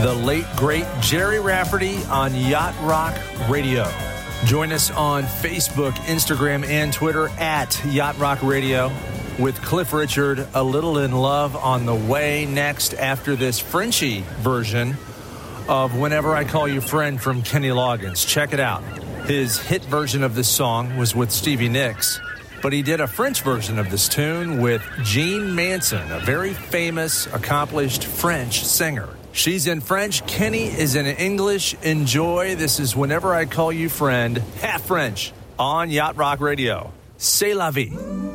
the late, great Jerry Rafferty on Yacht Rock Radio. Join us on Facebook, Instagram, and Twitter at Yacht Rock Radio with Cliff Richard, A Little in Love on the way next after this Frenchy version of Whenever I Call You Friend from Kenny Loggins. Check it out. His hit version of this song was with Stevie Nicks, but he did a French version of this tune with Jean Manson, a very famous, accomplished French singer. She's in French, Kenny is in English. Enjoy. This is Whenever I Call You Friend, half French, on Yacht Rock Radio. C'est la vie.